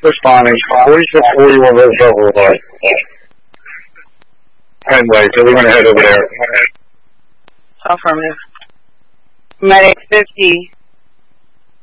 Responding. 4641 Roosevelt Boulevard. Anyway, so we're going to head over there. Affirmative. Medic 50.